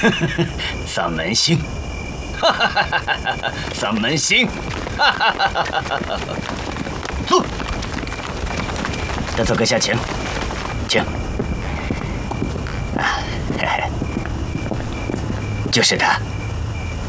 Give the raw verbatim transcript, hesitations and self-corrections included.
丧门星，哈哈哈哈哈！丧门星，哈哈哈哈哈！坐，大佐阁下请，请。啊，嘿嘿，就是他。